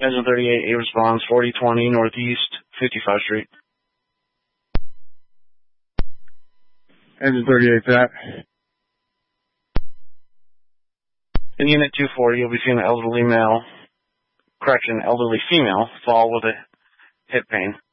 Engine 38, A response, 4020 Northeast, 55 Street. Engine 38, that. In Unit 240, you'll be seeing an elderly female fall with a hip pain.